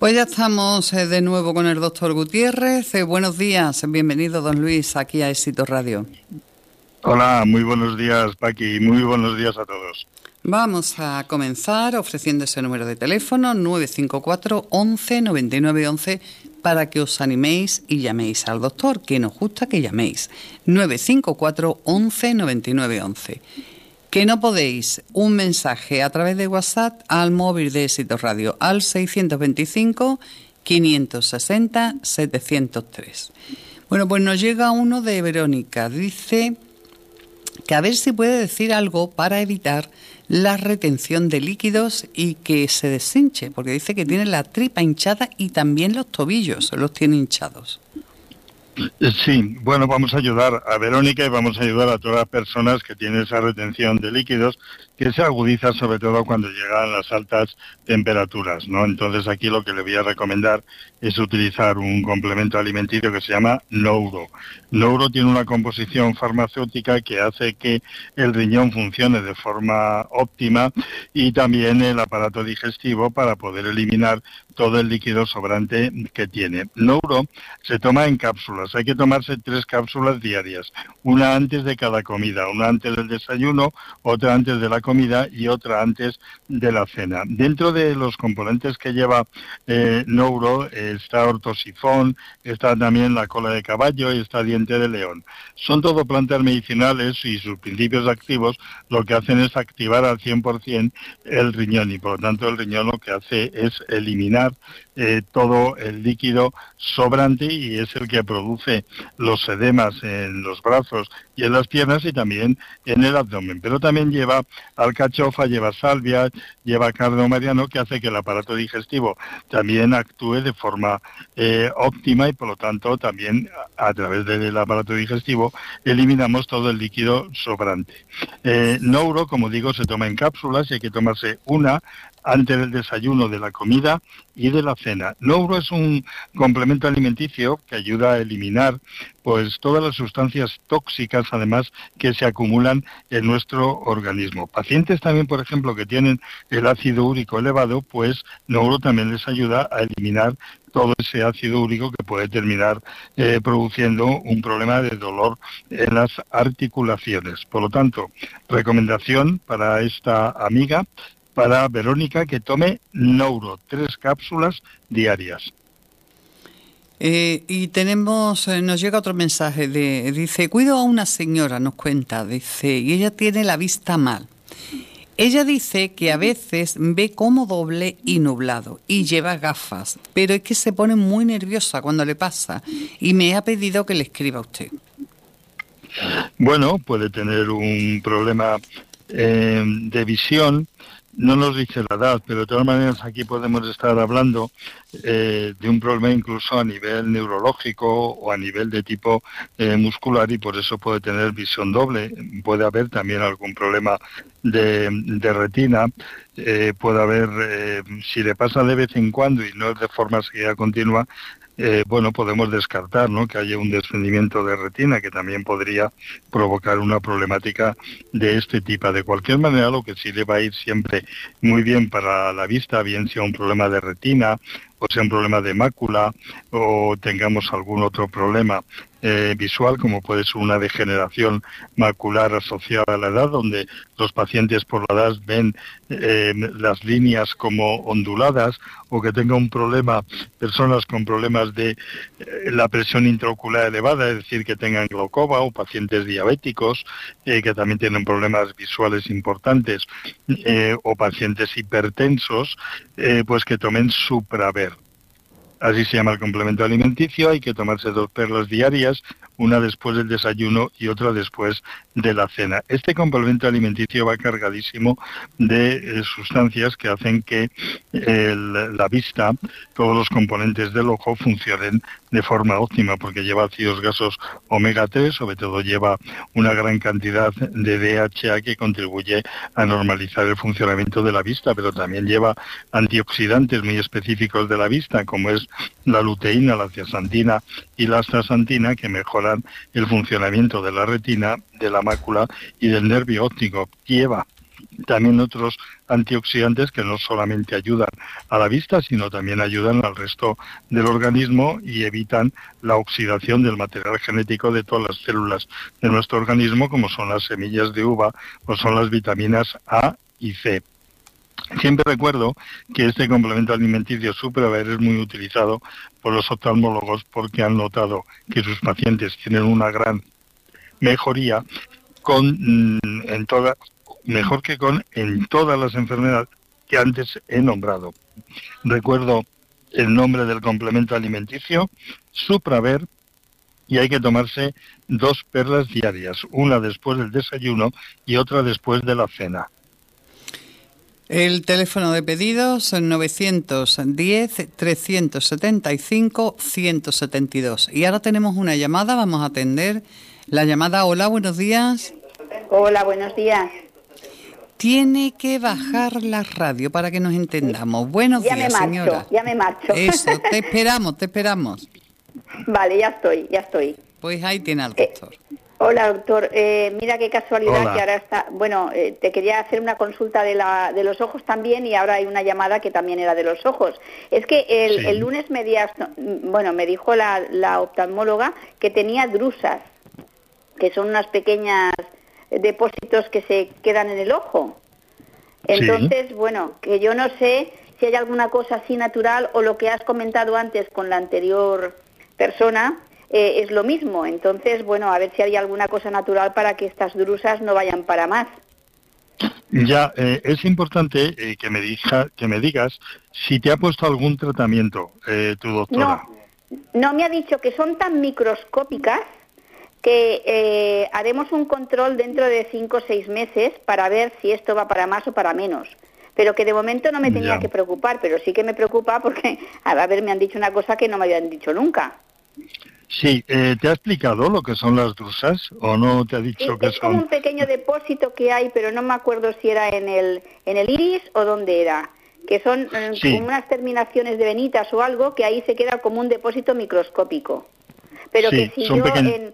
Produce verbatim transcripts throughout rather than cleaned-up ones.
Pues ya estamos eh, de nuevo con el doctor Gutiérrez. Eh, buenos días, bienvenido don Luis aquí a Éxito Radio. Hola, muy buenos días Paqui, muy buenos días a todos. Vamos a comenzar ofreciendo ese número de teléfono nueve cinco cuatro, once, noventa y nueve once para que os animéis y llaméis al doctor, que nos gusta que llaméis. nueve cinco cuatro, once, noventa y nueve once. Que no podéis, un mensaje a través de WhatsApp al móvil de Éxito Radio al seiscientos veinticinco, quinientos sesenta, setecientos tres. Bueno, pues nos llega uno de Verónica. Dice que a ver si puede decir algo para evitar la retención de líquidos y que se deshinche, porque dice que tiene la tripa hinchada y también los tobillos los tiene hinchados. Sí, bueno, vamos a ayudar a Verónica y vamos a ayudar a todas las personas que tienen esa retención de líquidos que se agudiza sobre todo cuando llegan las altas temperaturas, ¿no? Entonces aquí lo que le voy a recomendar es utilizar un complemento alimenticio que se llama Nouro. Nouro tiene una composición farmacéutica que hace que el riñón funcione de forma óptima y también el aparato digestivo para poder eliminar todo el líquido sobrante que tiene. Nouro se toma en cápsulas, hay que tomarse tres cápsulas diarias, una antes de cada comida, una antes del desayuno, otra antes de la comida y otra antes de la cena. Dentro de los componentes que lleva eh, Nouro eh, está ortosifón, está también la cola de caballo y está diente de león. Son todo plantas medicinales y sus principios activos lo que hacen es activar al cien por ciento el riñón y por lo tanto el riñón lo que hace es eliminar eh, todo el líquido sobrante y es el que produce los edemas en los brazos y en las piernas y también en el abdomen. Pero también lleva alcachofa, lleva salvia, lleva cardo mariano que hace que el aparato digestivo también actúe de forma eh, óptima y por lo tanto también a, a través del aparato digestivo eliminamos todo el líquido sobrante. Eh, Nouro, como digo, se toma en cápsulas y hay que tomarse una antes del desayuno, de la comida y de la cena. Nouro es un complemento alimenticio que ayuda a eliminar pues todas las sustancias tóxicas, además, que se acumulan en nuestro organismo. Pacientes también, por ejemplo, que tienen el ácido úrico elevado, pues Nouro también les ayuda a eliminar todo ese ácido úrico que puede terminar eh, produciendo un problema de dolor en las articulaciones. Por lo tanto, recomendación para esta amiga, para Verónica, que tome Nouro, tres cápsulas diarias. Eh, y tenemos, eh, nos llega otro mensaje, de, dice, cuido a una señora, nos cuenta, dice, y ella tiene la vista mal. Ella dice que a veces ve como doble y nublado y lleva gafas, pero es que se pone muy nerviosa cuando le pasa y me ha pedido que le escriba a usted. Bueno, puede tener un problema eh, de visión. No nos dice la edad, pero de todas maneras aquí podemos estar hablando eh, de un problema incluso a nivel neurológico o a nivel de tipo eh, muscular y por eso puede tener visión doble. Puede haber también algún problema de, de retina, eh, puede haber, eh, si le pasa de vez en cuando y no es de forma seguida continua, Eh, bueno, podemos descartar, ¿no?, que haya un desprendimiento de retina que también podría provocar una problemática de este tipo. De cualquier manera, lo que sí le va a ir siempre muy bien para la vista, bien sea un problema de retina o sea un problema de mácula o tengamos algún otro problema eh, visual, como puede ser una degeneración macular asociada a la edad, donde los pacientes por la edad ven eh, las líneas como onduladas, o que tenga un problema, personas con problemas de eh, la presión intraocular elevada, es decir, que tengan glaucoma, o pacientes diabéticos eh, que también tienen problemas visuales importantes, eh, o pacientes hipertensos, eh, pues que tomen Supraver. Así se llama el complemento alimenticio. Hay que tomarse dos perlas diarias, una después del desayuno y otra después de la cena. Este complemento alimenticio va cargadísimo de eh, sustancias que hacen que eh, la vista, todos los componentes del ojo funcionen de forma óptima, porque lleva ácidos grasos omega tres, sobre todo lleva una gran cantidad de D H A que contribuye a normalizar el funcionamiento de la vista, pero también lleva antioxidantes muy específicos de la vista, como es la luteína, la zeaxantina y la astaxantina, que mejoran el funcionamiento de la retina, de la mácula y del nervio óptico. Lleva también otros antioxidantes que no solamente ayudan a la vista, sino también ayudan al resto del organismo y evitan la oxidación del material genético de todas las células de nuestro organismo, como son las semillas de uva o son las vitaminas A y C. Siempre recuerdo que este complemento alimenticio Supraver es muy utilizado por los oftalmólogos porque han notado que sus pacientes tienen una gran mejoría con en toda mejor que con en todas las enfermedades que antes he nombrado. Recuerdo el nombre del complemento alimenticio, Supraver, y hay que tomarse dos perlas diarias, una después del desayuno y otra después de la cena. El teléfono de pedidos novecientos diez, trescientos setenta y cinco, ciento setenta y dos. Y ahora tenemos una llamada, vamos a atender la llamada. Hola, buenos días. Hola, buenos días. Tiene que bajar la radio para que nos entendamos. Buenos ya días, me marcho, señora. Ya me marcho. Eso, te esperamos, te esperamos. Vale, ya estoy, ya estoy. Pues ahí tiene al doctor. Eh, hola, doctor. Eh, mira qué casualidad Hola. que ahora está... Bueno, eh, te quería hacer una consulta de, la, de los ojos también y ahora hay una llamada que también era de los ojos. Es que el, Sí. el lunes me, diagno- bueno, me dijo la, la oftalmóloga que tenía drusas, que son unas pequeñas depósitos que se quedan en el ojo. Entonces, sí. bueno, que yo no sé si hay alguna cosa así natural o lo que has comentado antes con la anterior persona eh, es lo mismo. Entonces, bueno, a ver si hay alguna cosa natural para que estas drusas no vayan para más. Ya, eh, es importante eh, que me diga, que me digas si te ha puesto algún tratamiento eh, tu doctora. No, no me ha dicho que son tan microscópicas que eh, haremos un control dentro de cinco o seis meses para ver si esto va para más o para menos. Pero que de momento no me tenía ya. que preocupar, pero sí que me preocupa porque, a ver, me han dicho una cosa que no me habían dicho nunca. Sí, eh, ¿te ha explicado lo que son las drusas o no te ha dicho Sí, que es son? como un pequeño depósito que hay, pero no me acuerdo si era en el, en el iris o dónde era. Que son eh, Sí. como unas terminaciones de venitas o algo que ahí se queda como un depósito microscópico. Pero Sí, que si son yo pequeños. en...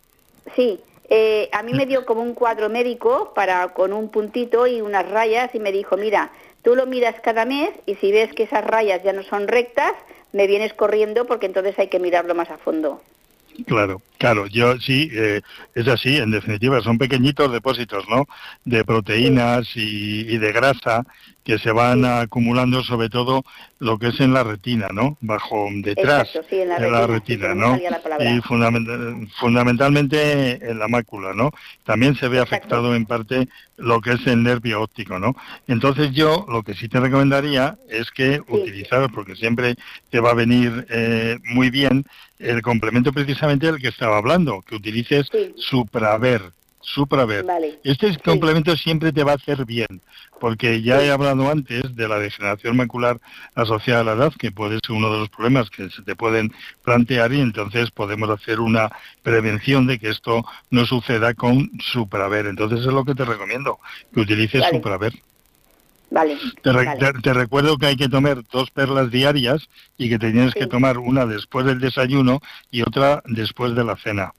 Sí, eh, a mí me dio como un cuadro médico para con un puntito y unas rayas y me dijo, mira, tú lo miras cada mes y si ves que esas rayas ya no son rectas, me vienes corriendo porque entonces hay que mirarlo más a fondo. Claro, claro, yo sí, eh, es así, en definitiva, son pequeñitos depósitos, ¿no?, de proteínas y, y de grasa que se van Sí. acumulando sobre todo lo que es en la retina, ¿no?, bajo, detrás Exacto, sí, en la de la retina, sí, retina, pero no ¿no?, salía la palabra. y fundament- fundamentalmente en la mácula, ¿no?, también se ve Exacto. afectado en parte lo que es el nervio óptico, ¿no?, entonces yo lo que sí te recomendaría es que Sí. utilizar, porque siempre te va a venir eh, muy bien, el complemento precisamente del que estaba hablando, que utilices Sí. Supraver, Supraver. Vale. Este Sí. complemento siempre te va a hacer bien, porque ya Sí. he hablado antes de la degeneración macular asociada a la edad, que puede ser uno de los problemas que se te pueden plantear y entonces podemos hacer una prevención de que esto no suceda con Supraver. Entonces es lo que te recomiendo, que utilices Vale. Supraver. Vale, Te, re- vale. te- te recuerdo que hay que tomar dos perlas diarias y que te tienes Sí. que tomar una después del desayuno y otra después de la cena.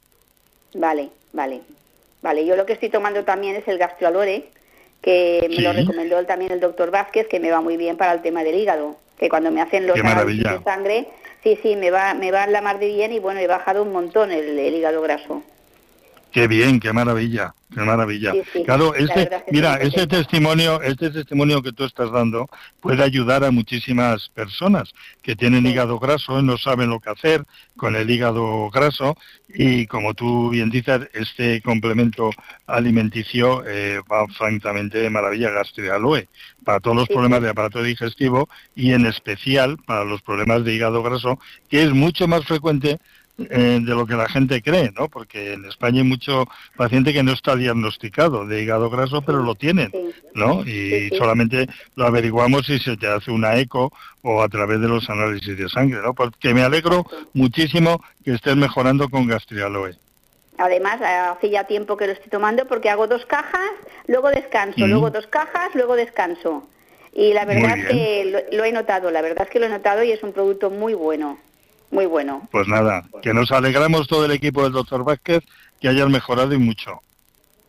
Vale, vale. Vale, yo lo que estoy tomando también es el Gastrolore, que me Sí. lo recomendó él también el doctor Vázquez, que me va muy bien para el tema del hígado, que cuando me hacen los Qué análisis maravilla. de sangre, sí, sí, me va me va la mar de bien y bueno, he bajado un montón el, el hígado graso. Qué bien, qué maravilla, qué maravilla. Sí, sí, Claro, la este, verdad es que mira, estoy este contenta. testimonio, este testimonio que tú estás dando puede ayudar a muchísimas personas que tienen Sí. hígado graso y no saben lo que hacer con el hígado graso y como tú bien dices, este complemento alimenticio eh, va francamente de maravilla, Gastrialoe, para todos los Sí, problemas sí. de aparato digestivo y en especial para los problemas de hígado graso, que es mucho más frecuente eh, de lo que la gente cree, ¿no? Porque en España hay mucho paciente que no está diagnosticado de hígado graso, pero lo tienen, Sí. ¿no? Sí, Y sí. solamente lo averiguamos si se te hace una eco o a través de los análisis de sangre, ¿no? Porque me alegro Exacto. muchísimo que estés mejorando con Gastrialoe. Además, hace ya tiempo que lo estoy tomando porque hago dos cajas, luego descanso, Mm. luego dos cajas, luego descanso. Y la Muy verdad bien. que lo, lo he notado, la verdad es que lo he notado y es un producto muy bueno, muy bueno. Pues nada, que nos alegramos todo el equipo del doctor Vázquez que hayas mejorado y mucho.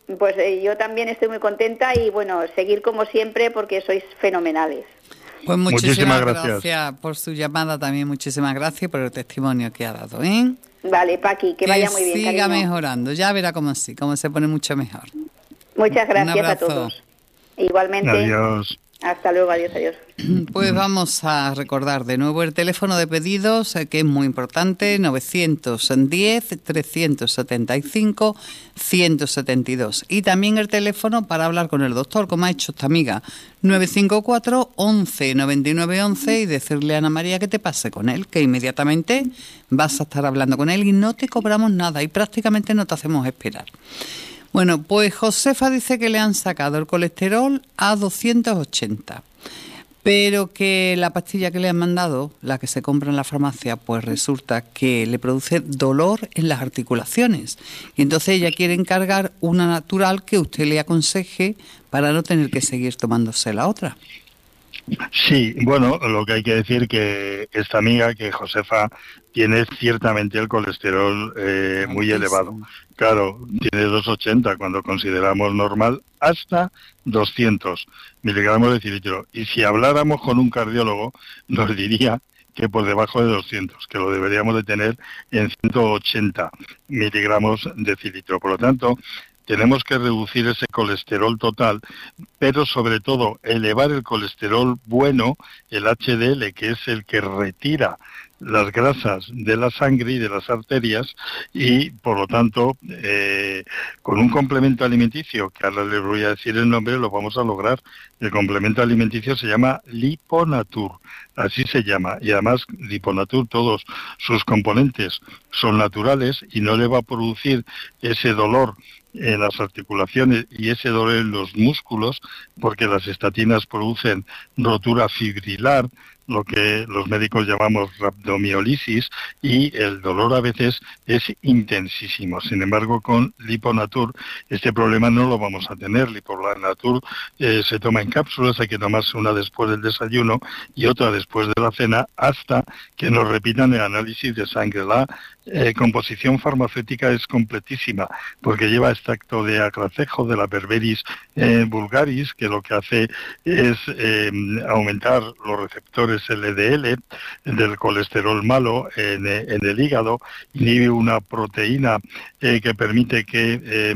Pues eh, yo también estoy muy contenta y bueno, seguir como siempre porque sois fenomenales. Pues muchísimas, muchísimas gracias. gracias por su llamada también, muchísimas gracias por el testimonio que ha dado, ¿eh? Vale, Paqui, que, que vaya muy bien, siga cariño. mejorando, ya verá cómo sí, cómo se pone mucho mejor. Muchas gracias a todos. Igualmente. Adiós. Hasta luego, adiós, adiós. Pues vamos a recordar de nuevo el teléfono de pedidos, que es muy importante, novecientos diez, trescientos setenta y cinco, ciento setenta y dos. Y también el teléfono para hablar con el doctor, como ha hecho esta amiga, nueve cinco cuatro, once, noventa y nueve, once, y decirle a Ana María que te pase con él, que inmediatamente vas a estar hablando con él y no te cobramos nada y prácticamente no te hacemos esperar. Bueno, pues Josefa dice que le han sacado el colesterol a doscientos ochenta, pero que la pastilla que le han mandado, la que se compra en la farmacia, pues resulta que le produce dolor en las articulaciones. Y entonces ella quiere encargar una natural que usted le aconseje para no tener que seguir tomándose la otra. Sí, bueno, lo que hay que decir que esta amiga, que Josefa, tiene ciertamente el colesterol eh, muy elevado. Claro, tiene doscientos ochenta cuando consideramos normal hasta doscientos miligramos de cilitro. Y si habláramos con un cardiólogo, nos diría que por debajo de doscientos, que lo deberíamos de tener en ciento ochenta miligramos de cilitro. Por lo tanto, tenemos que reducir ese colesterol total, pero sobre todo elevar el colesterol bueno, el H D L, que es el que retira las grasas de la sangre y de las arterias, y por lo tanto eh, con un complemento alimenticio, que ahora les voy a decir el nombre, lo vamos a lograr. El complemento alimenticio se llama Liponatur, así se llama, y además Liponatur, todos sus componentes son naturales y no le va a producir ese dolor en las articulaciones y ese dolor en los músculos, porque las estatinas producen rotura fibrilar, lo que los médicos llamamos rhabdomiolisis, y el dolor a veces es intensísimo. Sin embargo, con Liponatur este problema no lo vamos a tener. Liponatur eh, se toma en cápsulas, hay que tomarse una después del desayuno y otra después de la cena, hasta que nos repitan el análisis de sangre. La eh, composición farmacéutica es completísima, porque lleva extracto de acracejo, de la Berberis eh, vulgaris, que lo que hace es eh, aumentar los receptores L D L del colesterol malo en, en el hígado, inhibe una proteína eh, que permite que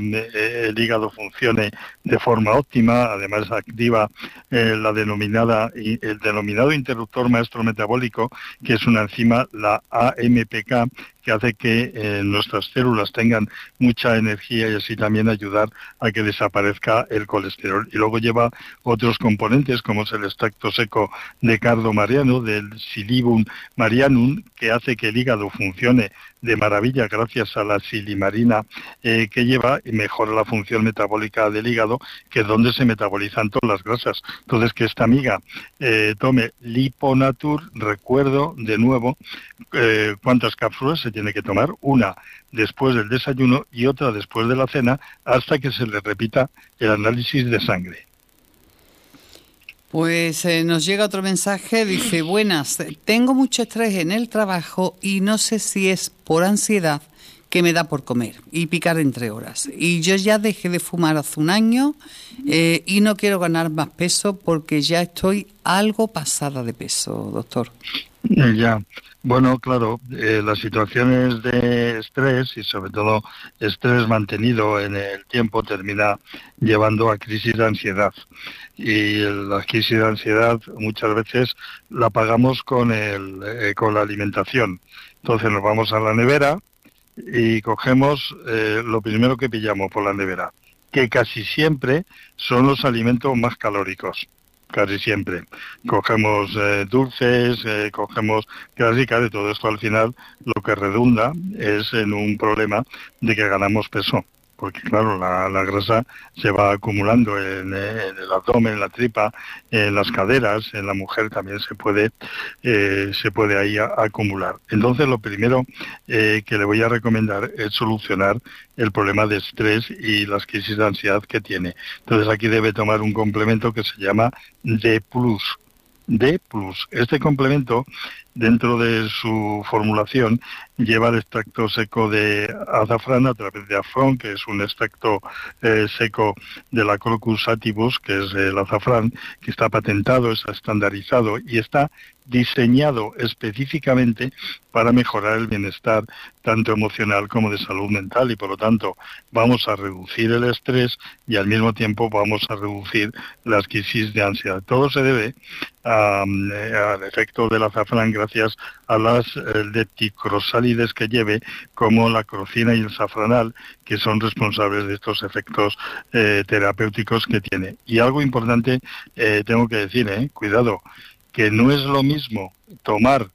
eh, el hígado funcione de forma óptima, además activa eh, la denominada el denominado interruptor maestro metabólico, que es una enzima, la A M P K, que hace que eh, nuestras células tengan mucha energía y así también ayudar a que desaparezca el colesterol. Y luego lleva otros componentes, como es el extracto seco de cardo mariano, del Silibum marianum, que hace que el hígado funcione de maravilla gracias a la silimarina eh, que lleva, y mejora la función metabólica del hígado, que es donde se metabolizan todas las grasas. Entonces, que esta amiga eh, tome Liponatur, recuerdo de nuevo eh, cuántas cápsulas se tiene que tomar, una después del desayuno y otra después de la cena, hasta que se le repita el análisis de sangre. Pues eh, nos llega otro mensaje, dice: buenas, tengo mucho estrés en el trabajo y no sé si es por ansiedad que me da por comer y picar entre horas. Y yo ya dejé de fumar hace un año eh, y no quiero ganar más peso porque ya estoy algo pasada de peso, doctor. Ya, bueno, claro, eh, las situaciones de estrés y sobre todo estrés mantenido en el tiempo termina llevando a crisis de ansiedad. Y la crisis de ansiedad muchas veces la pagamos con, el, eh, con la alimentación. Entonces nos vamos a la nevera y cogemos eh, lo primero que pillamos por la nevera, que casi siempre son los alimentos más calóricos. Casi siempre. Cogemos eh, dulces, eh, cogemos clásicas, de todo esto al final lo que redunda es en un problema de que ganamos peso. Porque claro, la, la grasa se va acumulando en, en el abdomen, en la tripa, en las caderas, en la mujer también se puede eh, se puede ahí a, a acumular. Entonces lo primero eh, que le voy a recomendar es solucionar el problema de estrés y las crisis de ansiedad que tiene. Entonces aquí debe tomar un complemento que se llama D plus. D plus. Este complemento, dentro de su formulación, lleva el extracto seco de azafrán a través de Afron, que es un extracto eh, seco de la Crocus sativus, que es el azafrán, que está patentado, está estandarizado y está diseñado específicamente para mejorar el bienestar tanto emocional como de salud mental, y por lo tanto vamos a reducir el estrés y al mismo tiempo vamos a reducir las crisis de ansiedad. Todo se debe a, al efecto del azafrán gracias a las eh, lepticrosalides que lleve, como la crocina y el safranal, que son responsables de estos efectos eh, terapéuticos que tiene. Y algo importante eh, tengo que decir, eh, cuidado, que no es lo mismo tomar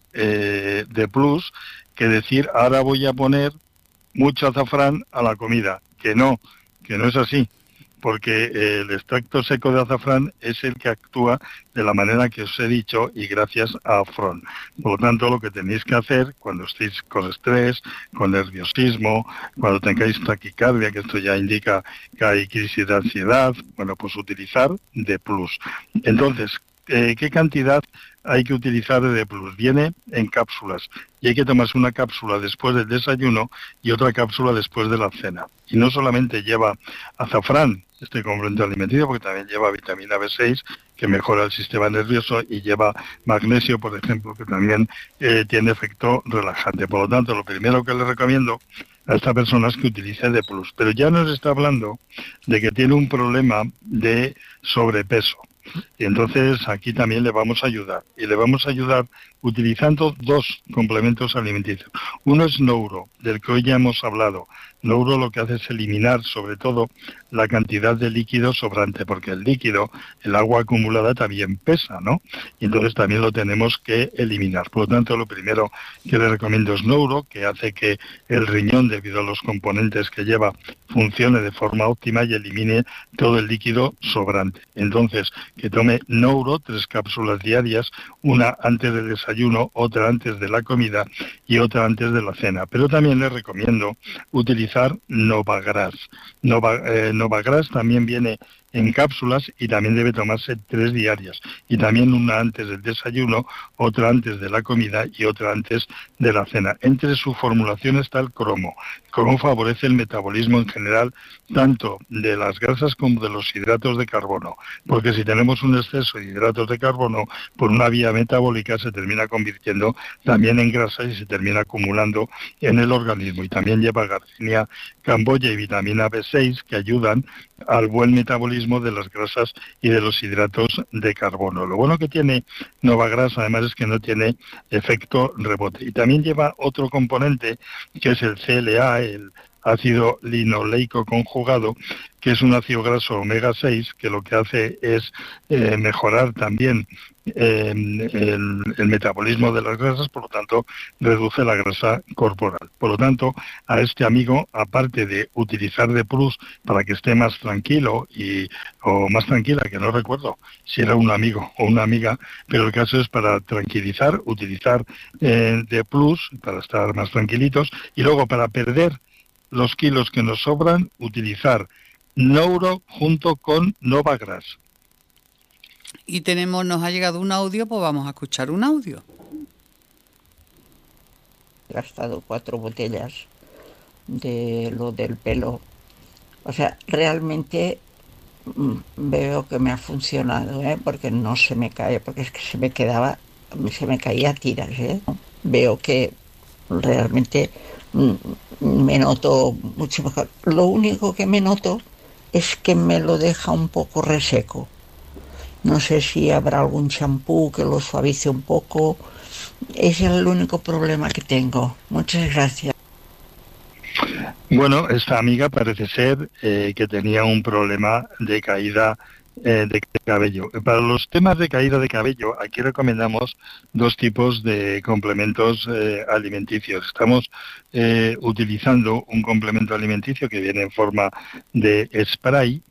eh, D plus que decir ahora voy a poner mucho azafrán a la comida, que no, que no es así, porque eh, el extracto seco de azafrán es el que actúa de la manera que os he dicho y gracias a Afron. Por lo tanto, lo que tenéis que hacer cuando estéis con estrés, con nerviosismo, cuando tengáis taquicardia, que esto ya indica que hay crisis de ansiedad, bueno, pues utilizar D plus. Entonces, Eh, ¿qué cantidad hay que utilizar de D plus? Viene en cápsulas y hay que tomarse una cápsula después del desayuno y otra cápsula después de la cena. Y no solamente lleva azafrán, este complemento alimenticio, porque también lleva vitamina B seis, que mejora el sistema nervioso, y lleva magnesio, por ejemplo, que también eh, tiene efecto relajante. Por lo tanto, lo primero que le recomiendo a esta persona es que utilice D plus. Pero ya nos está hablando de que tiene un problema de sobrepeso. Y entonces aquí también le vamos a ayudar. Y le vamos a ayudar utilizando dos complementos alimenticios. Uno es Nouro, del que hoy ya hemos hablado. Nouro lo que hace es eliminar, sobre todo, la cantidad de líquido sobrante, porque el líquido, el agua acumulada también pesa, ¿no? Y entonces también lo tenemos que eliminar. Por lo tanto, lo primero que le recomiendo es Nouro, que hace que el riñón, debido a los componentes que lleva, funcione de forma óptima y elimine todo el líquido sobrante. Entonces, que tome Nouro, tres cápsulas diarias, una antes del desayuno, otra antes de la comida y otra antes de la cena. Pero también le recomiendo utilizar Novagras. Nova, eh, Novagras también viene en cápsulas y también debe tomarse tres diarias. Y también una antes del desayuno, otra antes de la comida y otra antes de la cena. Entre su formulación está el cromo. El cromo favorece el metabolismo en general, tanto de las grasas como de los hidratos de carbono. Porque si tenemos un exceso de hidratos de carbono, por una vía metabólica se termina convirtiendo también en grasa y se termina acumulando en el organismo. Y también lleva garcinia camboya y vitamina B seis, que ayudan al buen metabolismo de las grasas y de los hidratos de carbono. Lo bueno que tiene Novagras, además, es que no tiene efecto rebote. Y también lleva otro componente, que es el C L A, el ácido linoleico conjugado, que es un ácido graso omega seis, que lo que hace es eh, mejorar también eh, el, el metabolismo de las grasas, por lo tanto reduce la grasa corporal. Por lo tanto, a este amigo, aparte de utilizar D plus para que esté más tranquilo y o más tranquila, que no recuerdo si era un amigo o una amiga, pero el caso es para tranquilizar, utilizar eh, D plus para estar más tranquilitos, y luego para perder los kilos que nos sobran, utilizar Nouro junto con Novagras. Y tenemos, nos ha llegado un audio, pues vamos a escuchar un audio. He gastado cuatro botellas de lo del pelo. O sea, realmente veo que me ha funcionado, ¿eh? Porque no se me cae, porque es que se me quedaba, se me caía a tiras, ¿eh? Veo que realmente me noto mucho mejor. Lo único que me noto es que me lo deja un poco reseco. No sé si habrá algún champú que lo suavice un poco. Ese es el único problema que tengo. Muchas gracias. Bueno, esta amiga parece ser eh, que tenía un problema de caída eh, de cabello. Para los temas de caída de cabello, aquí recomendamos dos tipos de complementos eh, alimenticios. Estamos eh, utilizando un complemento alimenticio que viene en forma de spray,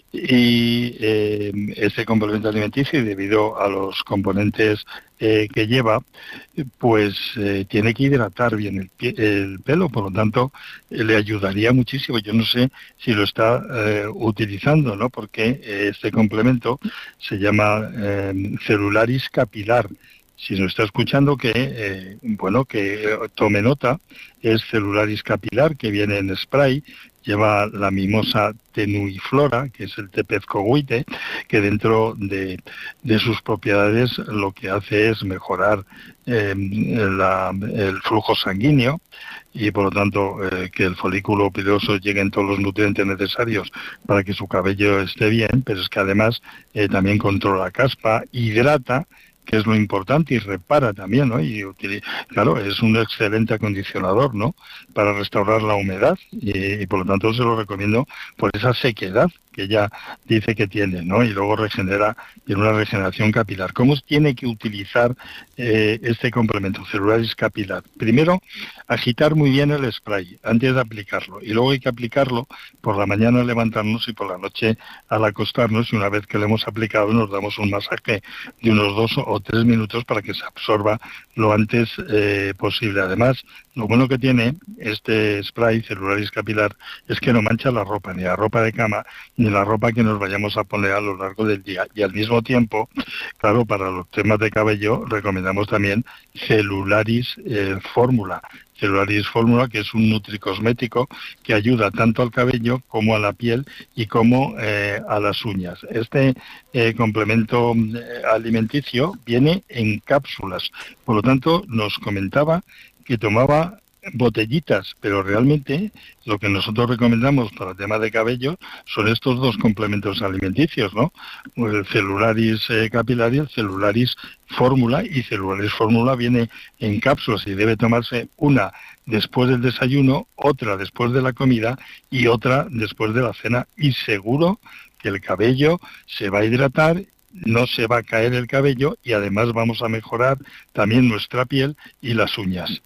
y eh, este complemento alimenticio, debido a los componentes eh, que lleva, pues eh, tiene que hidratar bien el, pie, el pelo, por lo tanto eh, le ayudaría muchísimo. Yo no sé si lo está eh, utilizando, ¿no? Porque eh, este complemento se llama eh, Celularis Capilar. Si nos está escuchando, que eh, bueno, que eh, tome nota. Es Celularis Capilar, que viene en spray. Lleva la mimosa tenuiflora, que es el tepezcohuite, que dentro de, de sus propiedades lo que hace es mejorar eh, la, el flujo sanguíneo y, por lo tanto, eh, que el folículo piloso lleguen todos los nutrientes necesarios para que su cabello esté bien, pero es que además eh, también controla la caspa, hidrata, que es lo importante, y repara también, ¿no? Y claro, es un excelente acondicionador, ¿no? Para restaurar la humedad, y, y por lo tanto se lo recomiendo por esa sequedad que ella dice que tiene, ¿no? Y luego regenera, tiene una regeneración capilar. ¿Cómo tiene que utilizar eh, este complemento, Celularis Capilar? Primero, agitar muy bien el spray antes de aplicarlo, y luego hay que aplicarlo por la mañana al levantarnos y por la noche al acostarnos, y una vez que lo hemos aplicado nos damos un masaje de unos dos o tres minutos para que se absorba lo antes eh, posible. Además, lo bueno que tiene este spray Celularis Capilar es que no mancha la ropa, ni la ropa de cama, ni la ropa que nos vayamos a poner a lo largo del día. Y al mismo tiempo, claro, para los temas de cabello recomendamos también Celularis eh, Fórmula. Celularis Fórmula, que es un nutricosmético que ayuda tanto al cabello como a la piel y como eh, a las uñas. Este eh, complemento eh, alimenticio viene en cápsulas. Por lo tanto, nos comentaba que tomaba botellitas, pero realmente lo que nosotros recomendamos para el tema de cabello son estos dos complementos alimenticios, ¿no? El Celularis eh, Capilar y el Celularis Fórmula, y Celularis Fórmula viene en cápsulas y debe tomarse una después del desayuno, otra después de la comida y otra después de la cena, y seguro que el cabello se va a hidratar, no se va a caer el cabello, y además vamos a mejorar también nuestra piel y las uñas.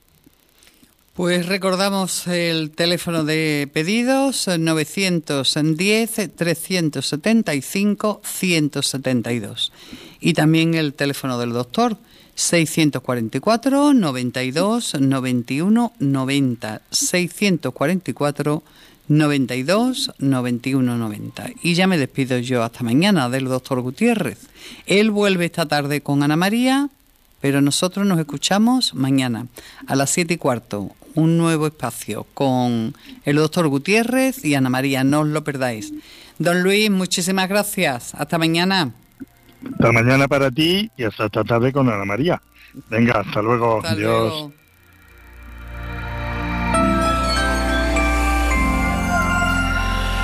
Pues recordamos el teléfono de pedidos, novecientos diez, trescientos setenta y cinco, ciento setenta y dos. Y también el teléfono del doctor, seiscientos cuarenta y cuatro, noventa y dos, noventa y uno, noventa, seiscientos cuarenta y cuatro, noventa y dos, noventa y uno, noventa. Y ya me despido yo hasta mañana del doctor Gutiérrez. Él vuelve esta tarde con Ana María, pero nosotros nos escuchamos mañana a las siete y cuarto. Un nuevo espacio con el doctor Gutiérrez y Ana María, no os lo perdáis. Don Luis, muchísimas gracias. Hasta mañana. Hasta mañana para ti y hasta esta tarde con Ana María. Venga, hasta luego. Hasta Adiós. luego.